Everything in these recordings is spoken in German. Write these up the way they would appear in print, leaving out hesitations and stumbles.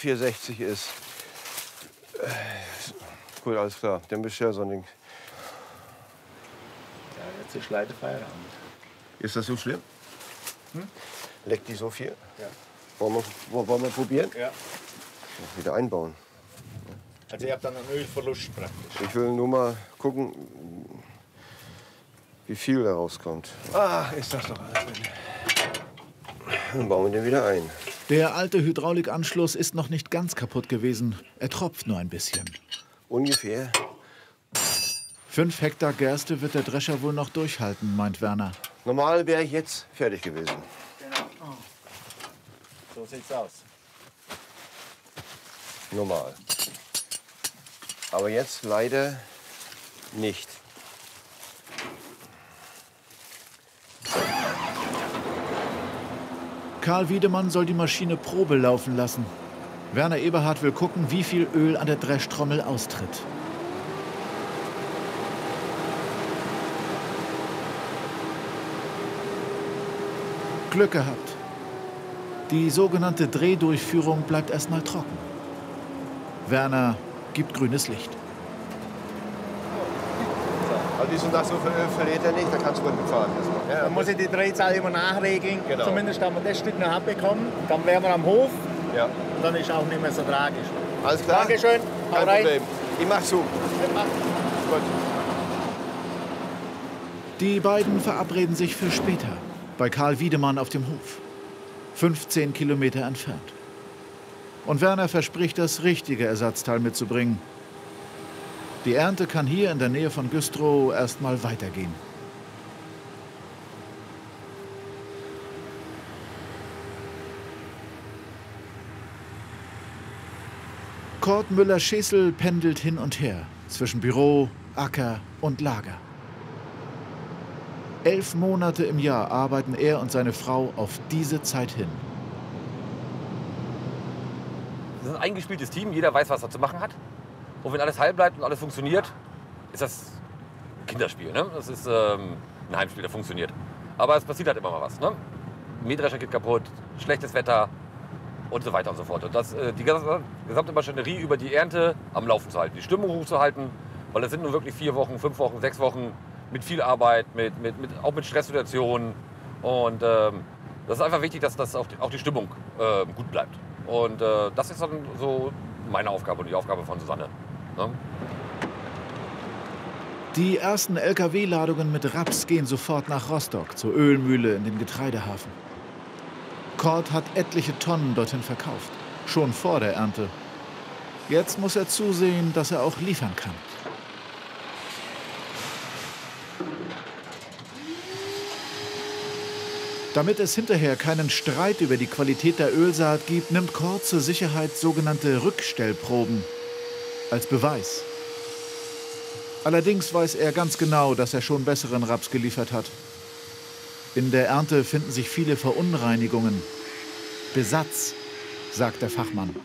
460 ist. Gut, alles klar. Dann bist du ja so ein Ding. Ja, jetzt ist leider Feierabend. Ist das so schlimm? Leckt die so viel? Ja. Wollen wir probieren? Ja. Wieder einbauen. Also ihr habt dann einen Ölverlust praktisch. Ich will nur mal gucken, wie viel da rauskommt. Ah, ist das doch alles drin. Dann bauen wir den wieder ein. Der alte Hydraulikanschluss ist noch nicht ganz kaputt gewesen. Er tropft nur ein bisschen. Ungefähr. 5 Hektar Gerste wird der Drescher wohl noch durchhalten, meint Werner. Normal wäre ich jetzt fertig gewesen. Genau. So sieht's aus. Normal. Aber jetzt leider nicht. Karl Wiedemann soll die Maschine Probe laufen lassen. Werner Eberhard will gucken, wie viel Öl an der Dreschtrommel austritt. Glück gehabt. Die sogenannte Drehdurchführung bleibt erstmal trocken. Werner gibt grünes Licht. Also dies und das so verliert er nicht, da kannst du gut mitfahren. Ja, dann muss ich die Drehzahl immer nachregeln. Genau. Zumindest haben wir das Stück noch abbekommen. Dann wären wir am Hof. Ja. Und dann ist auch nicht mehr so tragisch. Alles klar? Dankeschön. Hau Kein rein. Problem. Ich mach zu. Gut. Die beiden verabreden sich für später. Bei Karl Wiedemann auf dem Hof. 15 Kilometer entfernt. Und Werner verspricht, das richtige Ersatzteil mitzubringen. Die Ernte kann hier in der Nähe von Güstrow erst mal weitergehen. Kurt Müller-Schesel pendelt hin und her zwischen Büro, Acker und Lager. 11 Monate im Jahr arbeiten er und seine Frau auf diese Zeit hin. Das ist ein eingespieltes Team, jeder weiß, was er zu machen hat. Und wenn alles heil bleibt und alles funktioniert, ist das ein Kinderspiel. Ne? Das ist ein Heimspiel, das funktioniert. Aber es passiert halt immer mal was. Ne? Mähdrescher geht kaputt, schlechtes Wetter und so weiter und so fort. Und das, die gesamte Maschinerie über die Ernte am Laufen zu halten, die Stimmung hochzuhalten, weil das sind nun wirklich 4 Wochen, 5 Wochen, 6 Wochen mit viel Arbeit, auch mit Stresssituationen. Und das ist einfach wichtig, dass das auch die Stimmung gut bleibt. Und das ist dann so meine Aufgabe und die Aufgabe von Susanne. Ne? Die ersten LKW-Ladungen mit Raps gehen sofort nach Rostock, zur Ölmühle in den Getreidehafen. Kurt hat etliche Tonnen dorthin verkauft, schon vor der Ernte. Jetzt muss er zusehen, dass er auch liefern kann. Damit es hinterher keinen Streit über die Qualität der Ölsaat gibt, nimmt Kurt zur Sicherheit sogenannte Rückstellproben als Beweis. Allerdings weiß er ganz genau, dass er schon besseren Raps geliefert hat. In der Ernte finden sich viele Verunreinigungen. Besatz, sagt der Fachmann.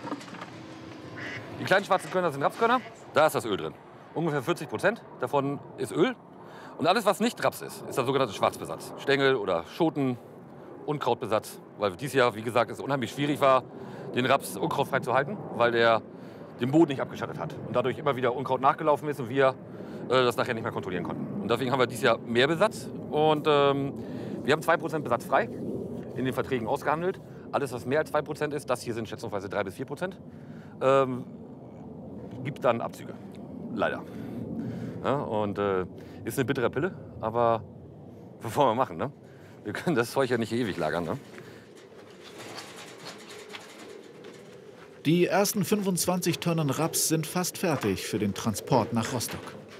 Die kleinen schwarzen Körner sind Rapskörner, da ist das Öl drin. Ungefähr 40% davon ist Öl. Und alles, was nicht Raps ist, ist der sogenannte Schwarzbesatz. Stängel oder Schoten, Unkrautbesatz. Weil dieses Jahr, wie gesagt, es unheimlich schwierig war, den Raps unkrautfrei zu halten, weil der den Boden nicht abgeschattet hat. Und dadurch immer wieder Unkraut nachgelaufen ist und wir das nachher nicht mehr kontrollieren konnten. Und deswegen haben wir dieses Jahr mehr Besatz. Und wir haben 2% Besatz frei in den Verträgen ausgehandelt. Alles, was mehr als 2% ist, das hier sind schätzungsweise 3 bis 4%, gibt dann Abzüge. Leider. Ja, und ist eine bittere Pille, aber was wollen wir machen? Ne? Wir können das Zeug ja nicht ewig lagern. Ne? Die ersten 25 Tonnen Raps sind fast fertig für den Transport nach Rostock.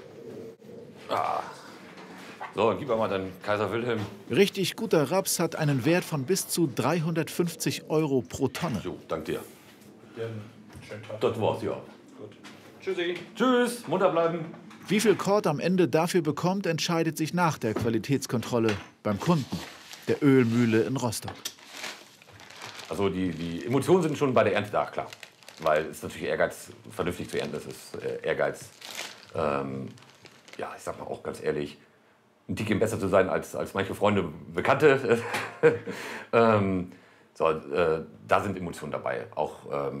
So, dann gib mal dann Kaiser Wilhelm. Richtig guter Raps hat einen Wert von bis zu 350 € pro Tonne. Jo, dank dir. Schönen Tag. Das war's, ja. Gut. Tschüssi. Tschüss, munter bleiben. Wie viel Kurt am Ende dafür bekommt, entscheidet sich nach der Qualitätskontrolle beim Kunden, der Ölmühle in Rostock. Also die Emotionen sind schon bei der Ernte da, klar. Weil es natürlich Ehrgeiz, vernünftig zu ernten, es ist Ehrgeiz, ja, ich sag mal auch ganz ehrlich, ein Tickchen besser zu sein als manche Freunde, Bekannte. Da sind Emotionen dabei. Auch